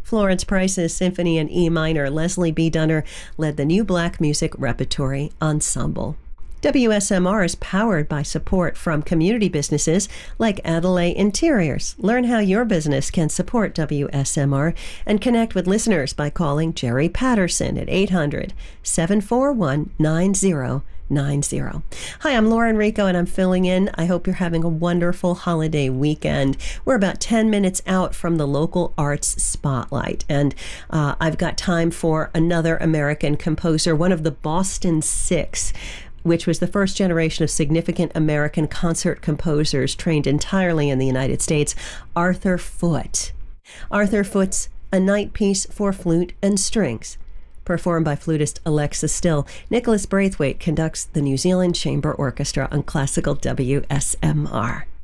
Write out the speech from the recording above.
Florence Price's Symphony in E minor. Leslie B. Dunner led the New Black Music Repertory Ensemble. WSMR is powered by support from community businesses like Adelaide Interiors. Learn how your business can support WSMR and connect with listeners by calling Jerry Patterson at 800-741-9090. Hi, I'm Laura Enrico, and I'm filling in. I hope you're having a wonderful holiday weekend. We're about 10 minutes out from the local arts spotlight, and I've got time for another American composer, one of the Boston Six, which was the first generation of significant American concert composers trained entirely in the United States, Arthur Foote. Arthur Foote's A Night Piece for Flute and Strings, performed by flutist Alexa Still. Nicholas Braithwaite conducts the New Zealand Chamber Orchestra on classical WSMR.